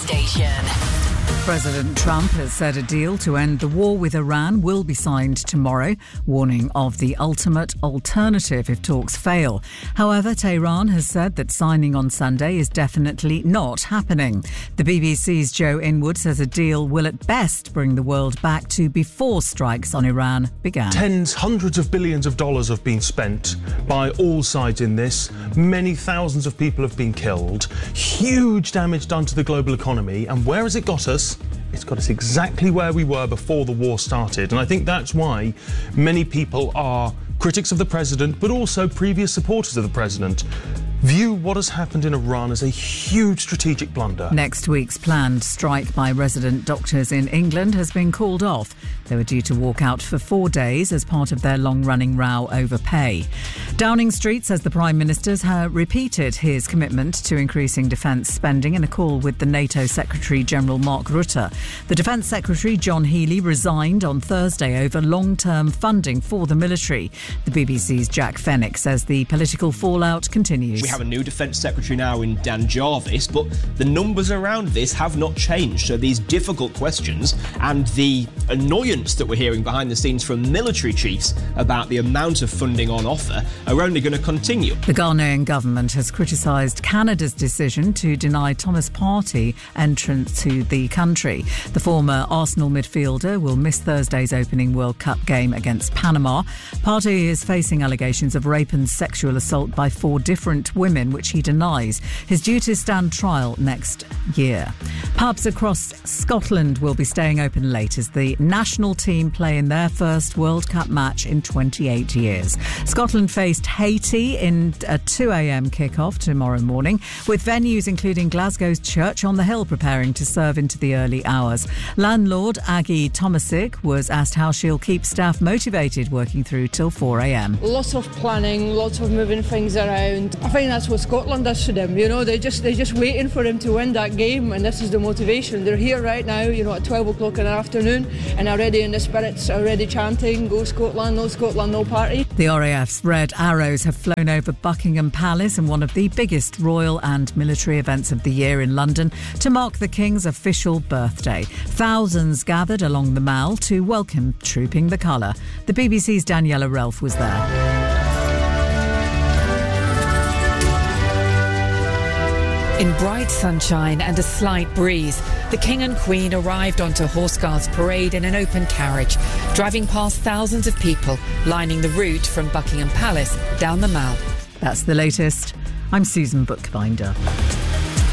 station. President Trump has said a deal to end the war with Iran will be signed tomorrow, warning of the ultimate alternative if talks fail. However, Tehran has said that signing on Sunday is definitely not happening. The BBC's Joe Inwood says a deal will at best bring the world back to before strikes on Iran began. Hundreds of billions of dollars have been spent by all sides in this. Many thousands of people have been killed. Huge damage done to the global economy. And where has it got us? It's got us exactly where we were before the war started. And I think that's why many people are critics of the president, but also previous supporters of the president, view what has happened in Iran as a huge strategic blunder. Next week's planned strike by resident doctors in England has been called off. They were due to walk out for 4 days as part of their long-running row over pay. Downing Street says the Prime Minister's repeated his commitment to increasing defence spending in a call with the NATO Secretary-General Mark Rutte. The Defence Secretary, John Healey, resigned on Thursday over long-term funding for the military. The BBC's Jack Fenwick says the political fallout continues. We have a new Defence Secretary now in Dan Jarvis, but the numbers around this have not changed. So these difficult questions and the annoyance that we're hearing behind the scenes from military chiefs about the amount of funding on offer are only going to continue. The Ghanaian government has criticised Canada's decision to deny Thomas Partey entrance to the country. The former Arsenal midfielder will miss Thursday's opening World Cup game against Panama. Partey is facing allegations of rape and sexual assault by 4 different women, which he denies. He's due to stand trial next year. Pubs across Scotland will be staying open late as the national team play in their first World Cup match in 28 years. Scotland faced Haiti in a 2 a.m. kick-off tomorrow morning, with venues including Glasgow's Church on the Hill preparing to serve into the early hours. Landlord Aggie Tomasic was asked how she'll keep staff motivated working through till 4 a.m. Lots of planning, lots of moving things around. I think that's what Scotland does to them. You know, they're just waiting for him to win that game, and this is the motivation. They're here right now, you know, at 12 o'clock in the afternoon, and already in the spirits, already chanting, "Go Scotland, no party." The RAF's Red Arrows have flown over Buckingham Palace in one of the biggest royal and military events of the year in London to mark the King's official birthday. Thousands gathered along the Mall to welcome Trooping the Colour. The BBC's Daniela Relf was there. In bright sunshine and a slight breeze, the King and Queen arrived onto Horse Guards Parade in an open carriage, driving past thousands of people lining the route from Buckingham Palace down the Mall. That's the latest. I'm Susan Bookbinder.